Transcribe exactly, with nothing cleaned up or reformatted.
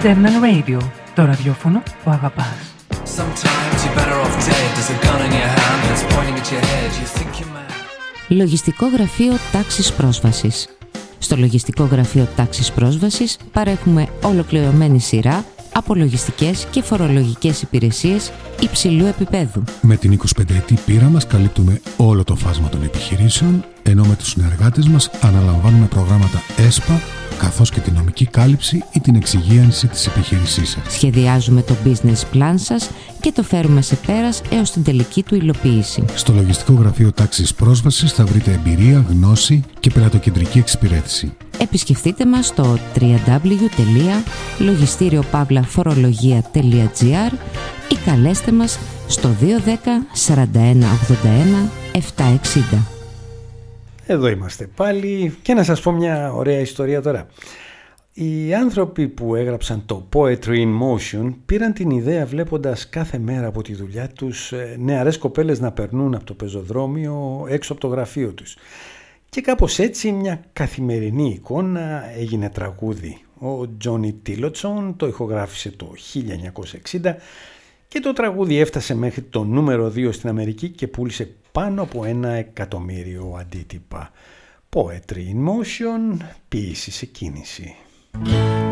Sternal Radio, το ραδιόφωνο που αγαπάς. Λογιστικό γραφείο τάξης πρόσβασης. Στο Λογιστικό Γραφείο Τάξης Πρόσβασης παρέχουμε ολοκληρωμένη σειρά από λογιστικές και φορολογικές υπηρεσίες υψηλού επίπεδου. Με την εικοσιπενταετή πείρα μας καλύπτουμε όλο το φάσμα των επιχειρήσεων, ενώ με τους συνεργάτες μας αναλαμβάνουμε προγράμματα ΕΣΠΑ, καθώς και την νομική κάλυψη ή την εξυγίανση της επιχείρησής σας. Σχεδιάζουμε το business plan σας και το φέρουμε σε πέρας έως την τελική του υλοποίηση. Στο Λογιστικό Γραφείο Τάξης Πρόσβασης θα βρείτε εμπειρία, γνώση και πελατοκεντρική εξυπηρέτηση. Επισκεφτείτε μας στο double-u double-u double-u τελεία λογιστήριο παύλα φορολογία τελεία τζι άρ ή καλέστε μας στο δύο ένα μηδέν σαράντα ένα ογδόντα ένα επτακόσια εξήντα. Εδώ είμαστε πάλι και να σας πω μια ωραία ιστορία τώρα. Οι άνθρωποι που έγραψαν το Poetry in Motion πήραν την ιδέα βλέποντας κάθε μέρα από τη δουλειά τους νεαρές κοπέλες να περνούν από το πεζοδρόμιο έξω από το γραφείο τους. Και κάπως έτσι μια καθημερινή εικόνα έγινε τραγούδι. Ο Τζόνι Τίλοτσον το ηχογράφησε το χίλια εννιακόσια εξήντα και το τραγούδι έφτασε μέχρι το νούμερο δύο στην Αμερική και πούλησε πάνω από ένα εκατομμύριο αντίτυπα. Poetry in Motion, ποίηση σε κίνηση.